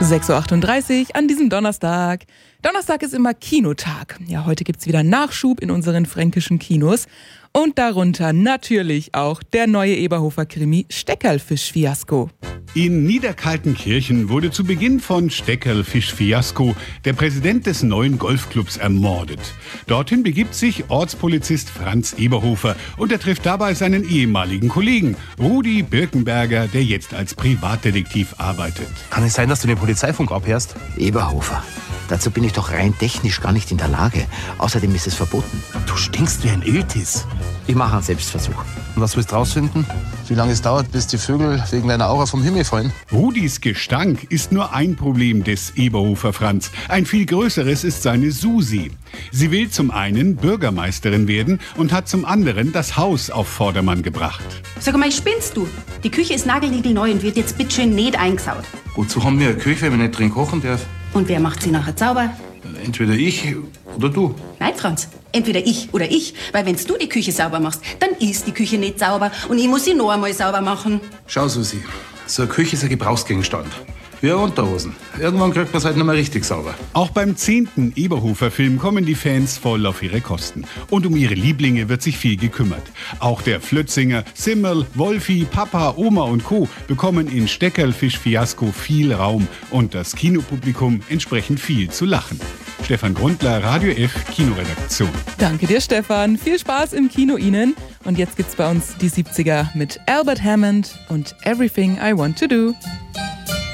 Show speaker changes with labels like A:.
A: 6.38 Uhr an diesem Donnerstag. Donnerstag ist immer Kinotag. Ja, heute gibt's wieder Nachschub in unseren fränkischen Kinos. Und darunter natürlich auch der neue Eberhofer-Krimi Steckerlfisch-Fiasko.
B: In Niederkaltenkirchen wurde zu Beginn von Steckerlfisch-Fiasko der Präsident des neuen Golfclubs ermordet. Dorthin begibt sich Ortspolizist Franz Eberhofer und er trifft dabei seinen ehemaligen Kollegen Rudi Birkenberger, der jetzt als Privatdetektiv arbeitet.
C: Kann es sein, dass du den Polizeifunk abhörst?
D: Eberhofer, dazu bin ich doch rein technisch gar nicht in der Lage. Außerdem ist es verboten.
C: Du stinkst wie ein Iltis.
D: Ich mache einen Selbstversuch.
C: Und was willst du rausfinden? Wie lange es dauert, bis die Vögel wegen deiner Aura vom Himmel fallen?
B: Rudis Gestank ist nur ein Problem des Eberhofer Franz. Ein viel größeres ist seine Susi. Sie will zum einen Bürgermeisterin werden und hat zum anderen das Haus auf Vordermann gebracht.
E: Sag mal, spinnst du? Die Küche ist nagelniegelneu und wird jetzt bitteschön nicht eingesaut.
C: Wozu haben wir eine Küche, wenn man nicht drin kochen darf?
E: Und wer macht sie nachher sauber?
C: Entweder ich oder du.
E: Nein, Franz, entweder ich oder ich. Weil wenn du die Küche sauber machst, dann ist die Küche nicht sauber und ich muss sie noch einmal sauber machen.
C: Schau, Susi, so eine Küche ist ein Gebrauchsgegenstand. Wie Unterhosen. Irgendwann kriegt man es halt nicht mehr richtig sauber.
B: Auch beim 10. Eberhofer-Film kommen die Fans voll auf ihre Kosten. Und um ihre Lieblinge wird sich viel gekümmert. Auch der Flötzinger, Simmel, Wolfi, Papa, Oma und Co. bekommen in Steckerlfisch-Fiasko viel Raum und das Kinopublikum entsprechend viel zu lachen. Stefan Grundler, Radio F, Kinoredaktion.
A: Danke dir, Stefan. Viel Spaß im Kino Ihnen. Und jetzt gibt's bei uns die 70er mit Albert Hammond und Everything I Want to Do.